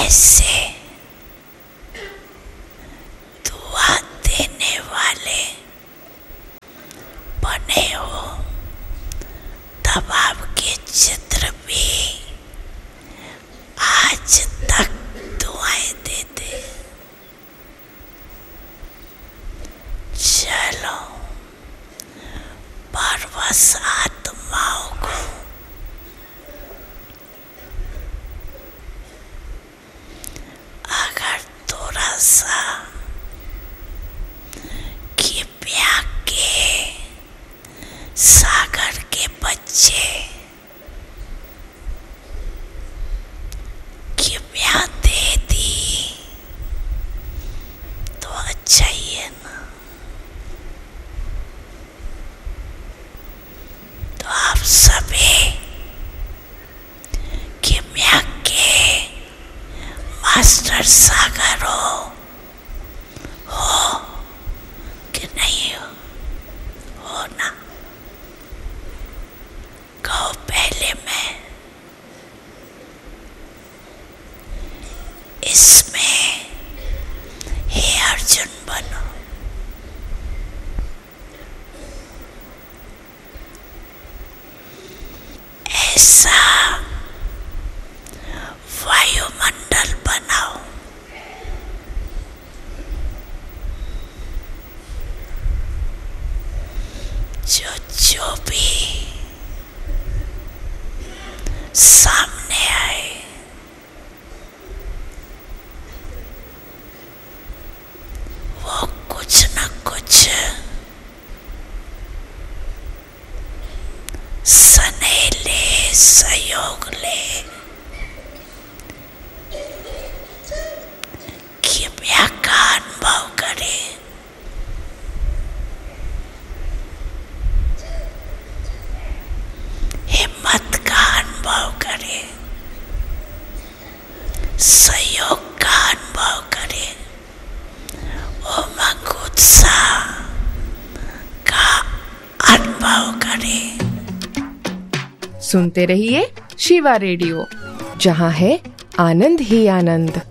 ऐसे दुआ देने वाले बने हो, तब आपके चित्र भी आज तक दुआएं देते। चलो परवश आत्माओं को अगर थोड़ा सा किमिया के सागर के बच्चे किमिया दे दी तो अच्छा ही है ना। तो आप सभी किमिया के मास्टर सागर हो कि नहीं हो ना? कहो पहले मैं इसमें हे अर्जुन बनो। ऐसा वायुमंडल बनाओ जो भी सामने आए वो कुछ न कुछ स्नेह ले, सहयोग ले, किमिया का अनुभव करे। हिम्मत का अनुभव करे, सहयोग का अनुभव करे, उमंग उत्साह का अनुभव करे। सुनते रहिए शिवा रेडियो, जहां है आनंद ही आनंद।